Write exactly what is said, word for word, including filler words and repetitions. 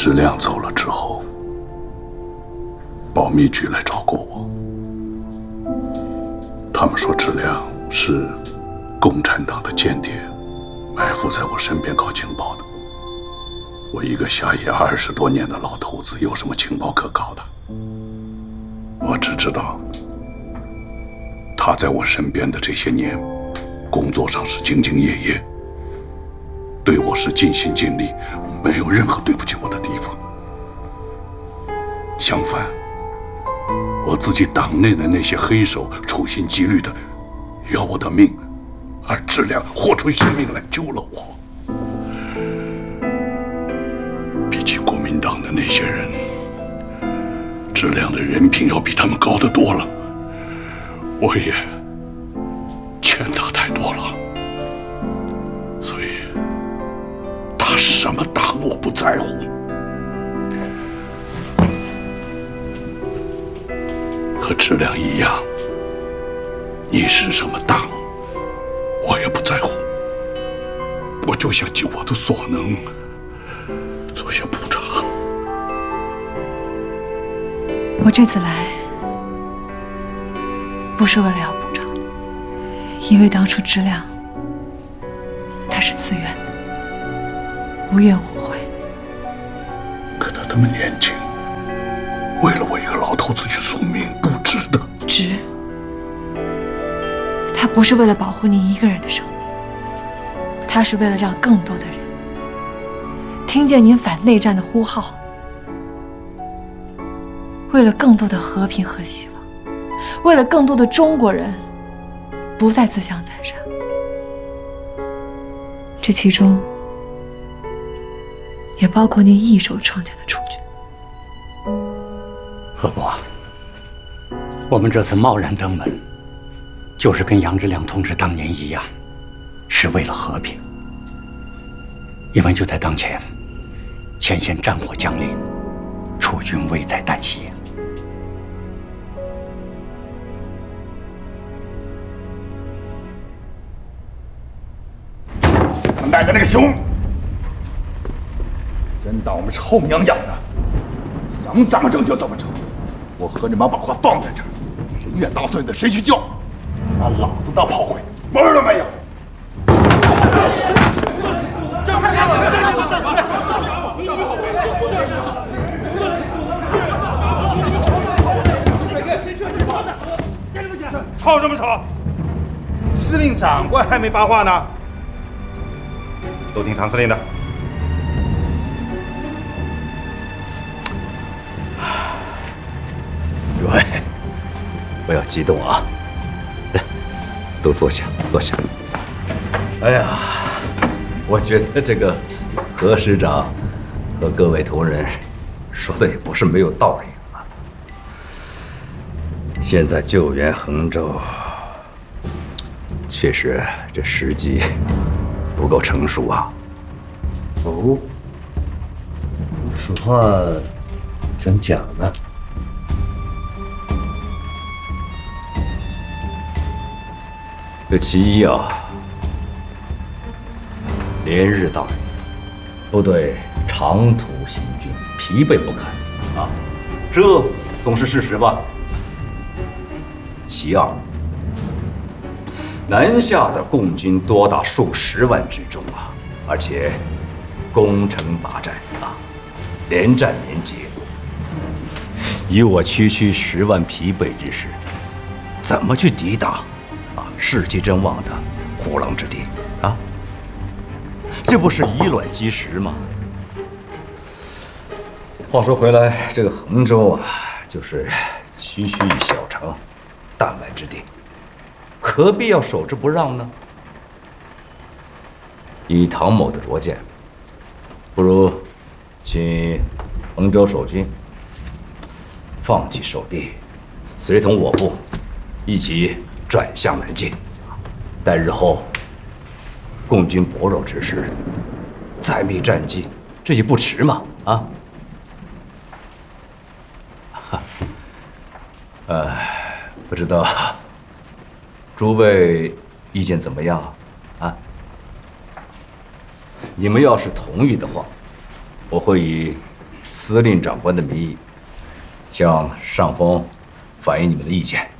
质量走了之后，保密局来找过我，他们说质量是共产党的间谍，埋伏在我身边搞情报的。我一个下野二十多年的老头子，有什么情报可搞的？我只知道，他在我身边的这些年，工作上是兢兢业业，对我是尽心尽力，没有任何对不起我的地方。相反，我自己党内的那些黑手处心积虑的要我的命，而质量豁出性命来救了我。比起国民党的那些人，质量的人品要比他们高得多了。我也欠他太多了，所以他是什么党我不在乎。和质量一样，你是什么党我也不在乎，我就想尽我的所能做些补偿。 我这次来不是为了要补偿的，因为当初质量他是自愿的，无怨无悔。 可他那么年轻，为了我一个老头子去送命，不值得。 值。他不是为了保护你一个人的生命，他是为了让更多的人听见您反内战的呼号，为了更多的和平和希望，为了更多的中国人不再自相残杀。这其中也包括您一手创建的储君。 何伯，我们这次贸然登门，就是跟杨志良同志当年一样，是为了和平。因为就在当前，前线战火将临，楚军危在旦夕。 他们带的那个熊，真当我们是后娘养的，想怎么整就怎么整。我和你妈把话放在这儿，谁越大孙子谁去叫，拿老子当炮灰，门儿都没有。 吵什么吵？司令长官还没发话呢，都听唐司令的。 诸位，不要激动啊，来，都坐下，坐下。哎呀，我觉得这个何师长和各位同仁说的也不是没有道理啊。现在救援衡州，确实这时机不够成熟啊。 哦，此话怎讲呢？ 这其一啊，连日大雨，部队长途行军，疲惫不堪啊，这总是事实吧。其二，南下的共军多达数十万之众啊，而且攻城拔寨啊，连战连捷，以我区区十万疲惫之师，怎么去抵挡啊士气正旺的虎狼之敌啊？这不是以卵击石吗？话说回来，这个衡州啊，就是区区一小城，弹丸之地，何必要守之不让呢？以唐某的拙见，不如请衡州守军放弃守地，随同我部一起转向南进，待日后共军薄弱之时，再觅战机，这也不迟嘛！啊，呃，不知道诸位意见怎么样啊？你们要是同意的话，我会以司令长官的名义，向上峰反映你们的意见。